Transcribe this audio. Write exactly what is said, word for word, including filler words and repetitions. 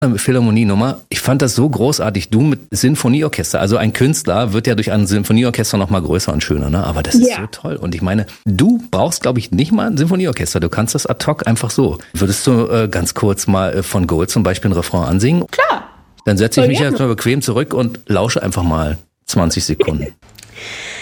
Philharmonie-Nummer. Ich fand das so großartig. Du mit Sinfonieorchester. Also ein Künstler wird ja durch ein Sinfonieorchester noch mal größer und schöner, ne? Aber das ist ja so toll. Und ich meine, du brauchst, glaube ich, nicht mal ein Sinfonieorchester. Du kannst das ad hoc einfach so. Würdest du äh, ganz kurz mal äh, von Gold zum Beispiel ein Refrain ansingen? Klar. Dann setze ich mich jetzt mal bequem zurück und lausche einfach mal zwanzig Sekunden.